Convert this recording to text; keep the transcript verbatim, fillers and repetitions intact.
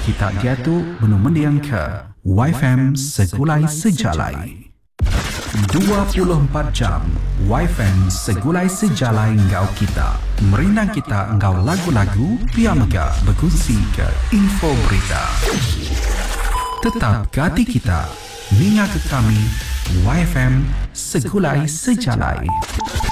kita dia tu belum mendiang ke Y F M Segulai Sejalai. dua puluh empat jam Y F M Segulai Sejalai engkau kita. Merinang kita engkau lagu-lagu, pia mega berkongsi ke info berita. Tetap ke hati kita, ninga ke kami Y F M Segulai Sejalai.